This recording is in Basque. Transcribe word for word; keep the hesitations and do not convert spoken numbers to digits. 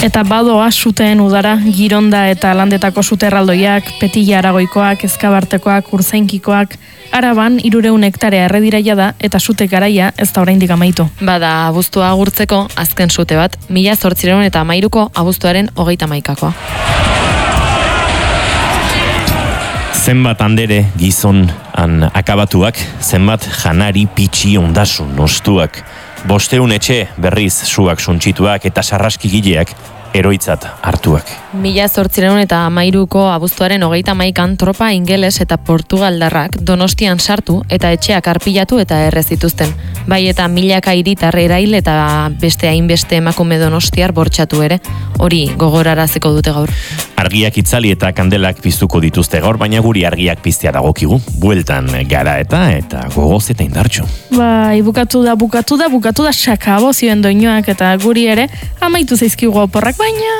Eta badoa suteen udara, Gironda eta Landetako suterraldoiak, Petilla Aragoikoak, Ezkabartekoak, Urzainkikoak, Araban hirureun hektarea errediraia da eta sute garaia ez da oraindik amaitu. Bada, abuztua agurtzeko azken sute bat, mila zortziehun eta hamairuko abuztuaren hogeita hamaikakoa. Zenbat andere gizon han akabatuak, zenbat janari pitxi ondasun ostuak. Bosteun etxe berriz suak suntsituak eta sarraskigileak eroitzat hartuak. Mila zortziehun eta hamairuko abuztuaren hogeita hamaikan tropa ingeles eta portugaldarrak Donostian sartu eta etxeak arpilatu eta erre zituzten. Bai eta milaka hiritar erail eta beste hainbeste emakume donostiar bortxatu ere. Hori gogoraraziko dute gaur. Argiak itzali eta kandelak piztuko dituzte gaur, baina guri argiak piztea dagokigu. Bueltan gara eta eta gogoz eta indartxo. Bai, bukatu da, bukatu da, bukatu da sakabo zioen doinoak eta guri ere amaitu zaizkigu oporrak, baina